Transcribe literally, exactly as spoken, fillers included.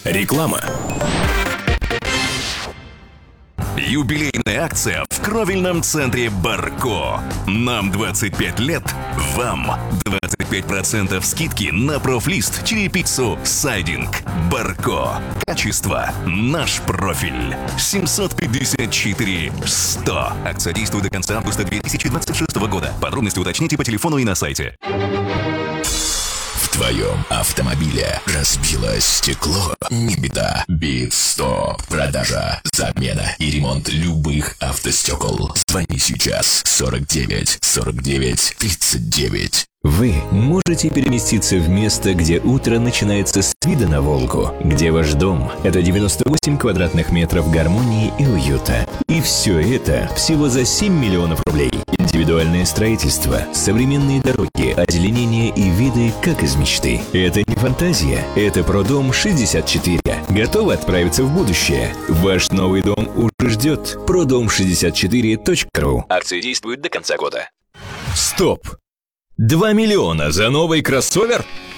Реклама. Юбилейная акция в кровельном центре Барко. Нам двадцать пять лет, вам двадцать пять процентов скидки на профлист, черепицу, сайдинг. Барко. Качество. Наш профиль. семьсот пятьдесят четыре сто. Акция действует до конца августа две тысячи двадцать шестого года. Подробности уточните по телефону и на сайте. В твоем автомобиле разбилось стекло? Не беда. Битстоп. Продажа, замена и ремонт любых автостекол. Звони сейчас. сорок девять сорок девять тридцать девять. Вы можете переместиться в место, где утро начинается с вида на Волгу, где ваш дом – это девяносто восемь квадратных метров гармонии и уюта. И все это всего за семь миллионов рублей. Индивидуальное строительство, современные дороги, озеленение и виды, как из мечты. Это не фантазия, это Продом шестьдесят четыре. Готовы отправиться в будущее? Ваш новый дом уже ждет. продом шестьдесят четыре точка ру. Акции действуют до конца года. Стоп! два миллиона за новый кроссовер?